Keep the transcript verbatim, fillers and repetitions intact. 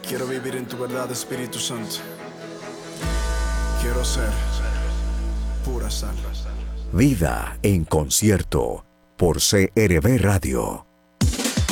Quiero vivir en tu verdad, Espíritu Santo. Quiero ser pura sal. Vida en concierto por C R V Radio.